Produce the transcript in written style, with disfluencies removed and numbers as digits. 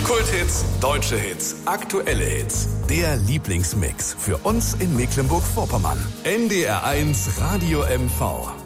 Kulthits, deutsche Hits, aktuelle Hits. Der Lieblingsmix für uns in Mecklenburg-Vorpommern. NDR 1 Radio MV.